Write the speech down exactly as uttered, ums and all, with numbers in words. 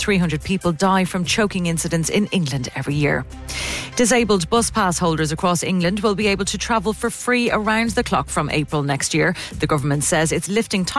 three hundred people die from choking incidents in England every year. Disabled bus pass holders across England will be able to travel for free around the clock from April next year. The government says it's lifting